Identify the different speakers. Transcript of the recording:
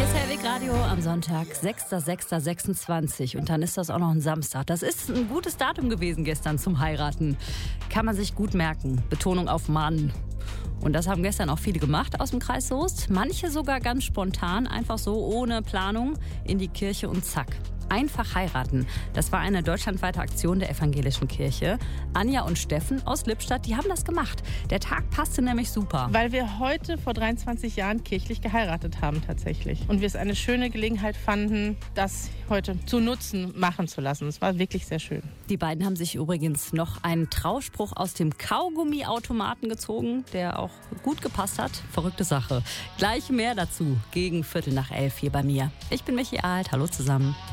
Speaker 1: Hier ist Hellweg Radio am Sonntag, 6.6.26 und dann ist das auch noch ein Samstag. Das ist ein gutes Datum gewesen gestern zum Heiraten. Kann man sich gut merken. Betonung auf Mann. Und das haben gestern auch viele gemacht aus dem Kreis Soest. Manche sogar ganz spontan, einfach so ohne Planung in die Kirche und zack. Einfach heiraten. Das war eine deutschlandweite Aktion der evangelischen Kirche. Anja und Steffen aus Lippstadt, die haben das gemacht. Der Tag passte nämlich super.
Speaker 2: Weil wir heute vor 23 Jahren kirchlich geheiratet haben tatsächlich. Und wir es eine schöne Gelegenheit fanden, das heute zu nutzen, machen zu lassen. Es war wirklich sehr schön.
Speaker 1: Die beiden haben sich übrigens noch einen Trauspruch aus dem Kaugummiautomaten gezogen, der auch gut gepasst hat. Verrückte Sache. Gleich mehr dazu gegen 11:15 hier bei mir. Ich bin Michi Alt. Hallo zusammen.